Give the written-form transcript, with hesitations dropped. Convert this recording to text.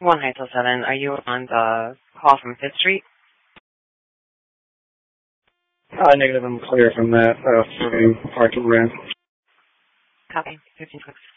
1 High till 7. Are you on the call from 5th Street? Negative, I'm clear from that, for parking rent. Copy. 15 clicks.